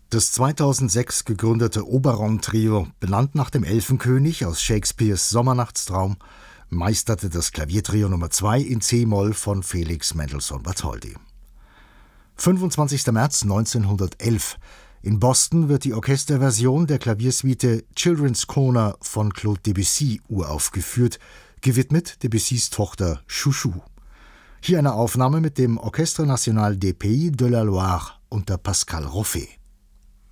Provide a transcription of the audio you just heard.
Das 2006 gegründete Oberon-Trio, benannt nach dem Elfenkönig aus Shakespeares Sommernachtstraum, meisterte das Klaviertrio Nummer 2 in C-Moll von Felix Mendelssohn Bartholdy. 25. März 1911. In Boston wird die Orchesterversion der Klaviersuite Children's Corner von Claude Debussy uraufgeführt, gewidmet Debussys Tochter Chouchou. Hier eine Aufnahme mit dem Orchestre National des Pays de la Loire unter Pascal Roffet.